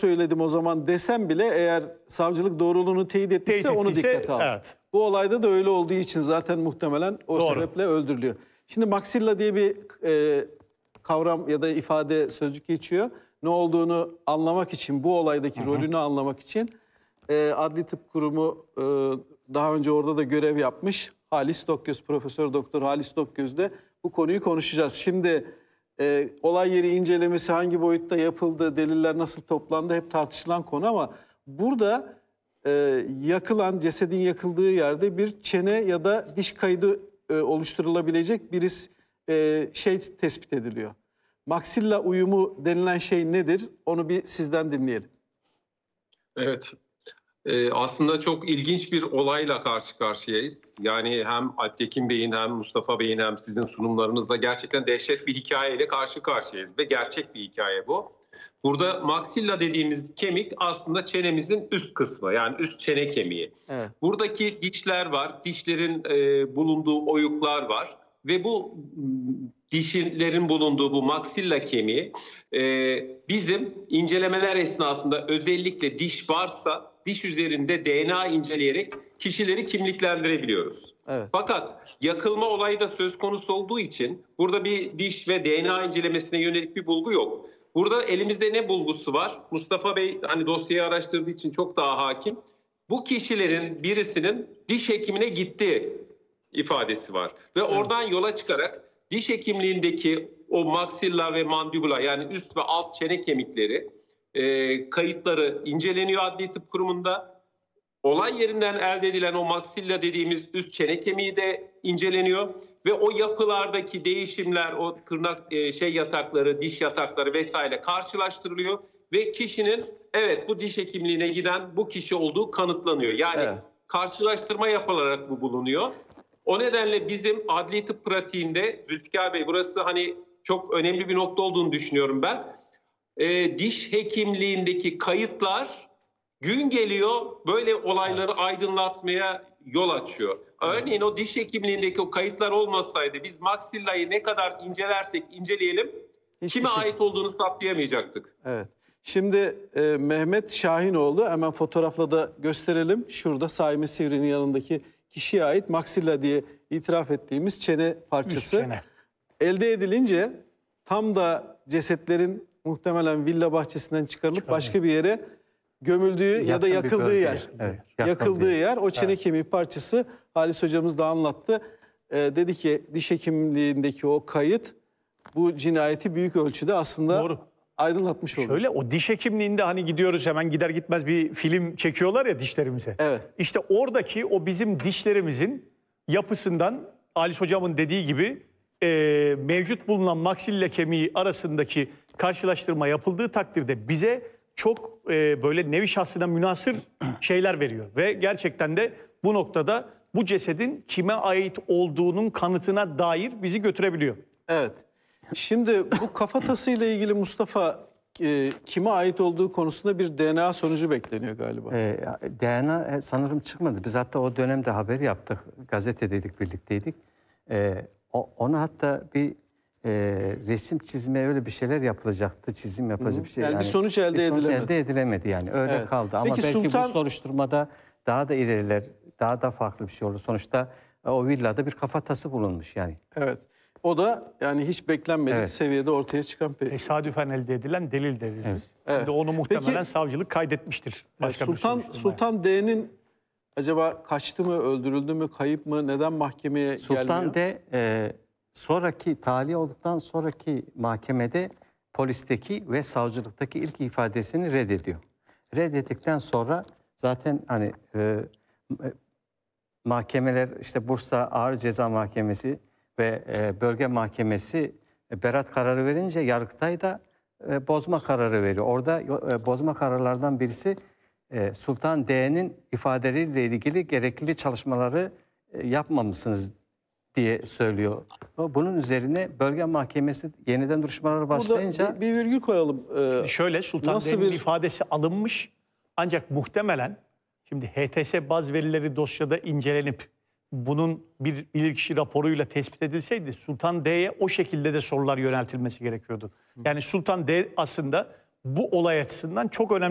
söyledim o zaman desem bile eğer savcılık doğruluğunu teyit ettiyse onu dikkate al. Evet. Bu olayda da öyle olduğu için zaten muhtemelen o sebeple öldürülüyor. Şimdi maxilla diye bir kavram ya da ifade, sözcük geçiyor. Ne olduğunu anlamak için, bu olaydaki rolünü anlamak için Adli Tıp Kurumu daha önce orada da görev yapmış. Halis Dokgöz, Profesör Doktor Halis Dokgöz'de bu konuyu konuşacağız. Şimdi olay yeri incelemesi hangi boyutta yapıldı, deliller nasıl toplandı hep tartışılan konu ama burada yakılan, cesedin yakıldığı yerde bir çene ya da diş kaydı oluşturulabilecek bir şey tespit ediliyor. Maxilla uyumu denilen şey nedir? Onu bir sizden dinleyelim. Evet. Aslında çok ilginç bir olayla karşı karşıyayız. Yani hem Alptekin Bey'in hem Mustafa Bey'in hem sizin sunumlarınızda gerçekten dehşet bir hikayeyle karşı karşıyayız. Ve gerçek bir hikaye bu. Burada maxilla dediğimiz kemik aslında çenemizin üst kısmı, yani üst çene kemiği. Evet. Buradaki dişler var, dişlerin bulunduğu oyuklar var. Ve bu dişlerin bulunduğu bu maxilla kemiği bizim incelemeler esnasında özellikle diş varsa diş üzerinde DNA inceleyerek kişileri kimliklendirebiliyoruz. Evet. Fakat yakılma olayı da söz konusu olduğu için burada bir diş ve DNA incelemesine yönelik bir bulgu yok. Burada elimizde ne bulgusu var? Mustafa Bey hani dosyayı araştırdığı için çok daha hakim. Bu kişilerin birisinin diş hekimine gitti ifadesi var. Ve oradan yola çıkarak diş hekimliğindeki o maxilla ve mandibula yani üst ve alt çene kemikleri kayıtları inceleniyor Adli Tıp Kurumu'nda. Olay yerinden elde edilen o maxilla dediğimiz üst çene kemiği de inceleniyor. Ve o yapılardaki değişimler, o tırnak yatakları, diş yatakları vesaire karşılaştırılıyor. Ve kişinin evet bu diş hekimliğine giden bu kişi olduğu kanıtlanıyor. Yani karşılaştırma yapılarak bu bulunuyor. O nedenle bizim adli tıp pratiğinde Zülfikar Bey burası hani çok önemli bir nokta olduğunu düşünüyorum ben. Diş hekimliğindeki kayıtlar gün geliyor böyle olayları aydınlatmaya yol açıyor. Örneğin o diş hekimliğindeki o kayıtlar olmasaydı biz maxillayı ne kadar incelersek inceleyelim kime ait olduğunu saptayamayacaktık. Evet. Şimdi Mehmet Şahinoğlu hemen fotoğrafla da gösterelim. Şurada Saime Sivri'nin yanındaki kişiye ait maxilla diye itiraf ettiğimiz çene parçası. Çene. Elde edilince tam da cesetlerin muhtemelen villa bahçesinden çıkarılıp başka bir yere gömüldüğü ya da yakıldığı yer. Evet, yakıldığı yer o çene kemiği parçası. Halis hocamız da anlattı. Dedi ki diş hekimliğindeki o kayıt bu cinayeti büyük ölçüde aslında aydınlatmış oluyor. Şöyle o diş hekimliğinde hani gidiyoruz hemen gider gitmez bir film çekiyorlar ya dişlerimize. Evet. İşte oradaki o bizim dişlerimizin yapısından Halis hocamın dediği gibi mevcut bulunan maksilla kemiği arasındaki karşılaştırma yapıldığı takdirde bize çok böyle nevi şahsına münhasır şeyler veriyor. Ve gerçekten de bu noktada bu cesedin kime ait olduğunun kanıtına dair bizi götürebiliyor. Evet. Şimdi bu kafatasıyla ilgili Mustafa kime ait olduğu konusunda bir DNA sonucu bekleniyor galiba. DNA sanırım çıkmadı. Biz hatta o dönemde haber yaptık. Gazetedeydik, birlikteydik. Ona hatta bir resim çizmeye öyle bir şeyler yapılacaktı. Çizim yapılacak bir şey. Yani bir sonuç elde edilemedi yani. Öyle kaldı. Ama peki, belki bu soruşturmada daha da ileriler, daha da farklı bir şey olur. Sonuçta o villada bir kafatası bulunmuş yani. Evet. O da yani hiç beklenmedik seviyede ortaya çıkan bir... Tesadüfen elde edilen delil deriz biz. Şimdi onu muhtemelen savcılık kaydetmiştir. Sultan D'nin acaba kaçtı mı, öldürüldü mü, kayıp mı, neden mahkemeye gelmiyor? Sultan D sonraki tahliye olduktan sonraki mahkemede polisteki ve savcılıktaki ilk ifadesini reddediyor. Reddettikten sonra zaten hani mahkemeler işte Bursa Ağır Ceza Mahkemesi ve bölge mahkemesi beraat kararı verince Yargıtay da bozma kararı veriyor. Orada bozma kararlardan birisi Sultan D'nin ifadeleriyle ilgili gerekli çalışmaları yapmamışsınız diye söylüyor. Bunun üzerine bölge mahkemesi yeniden duruşmalara başlayınca... Burada bir virgül koyalım. Şöyle Sultan D'nin ifadesi alınmış ancak muhtemelen şimdi HTS baz verileri dosyada incelenip bunun bir bilirkişi raporuyla tespit edilseydi Sultan D'ye o şekilde de sorular yöneltilmesi gerekiyordu. Yani Sultan D aslında bu olay açısından çok önemli.